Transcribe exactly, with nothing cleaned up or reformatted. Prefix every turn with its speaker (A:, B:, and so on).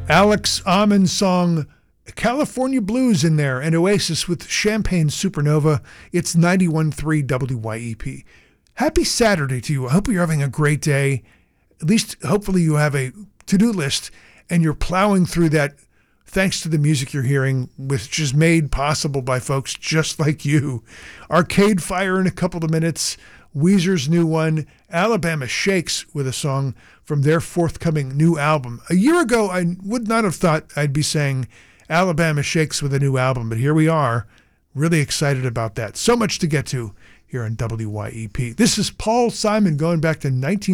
A: Alex Amon's song California Blues in there, and Oasis with Champagne Supernova. It's ninety-one point three W Y E P. Happy Saturday to you. I hope you're having a great day. At least, hopefully, you have a to-do list and you're plowing through that thanks to the music you're hearing, which is made possible by folks just like you. Arcade Fire in a couple of minutes. Weezer's new one, Alabama Shakes, with a song from their forthcoming new album. A year ago, I would not have thought I'd be saying Alabama Shakes with a new album, but here we are. Really excited about that. So much to get to here on W Y E P. This is Paul Simon going back to nineteen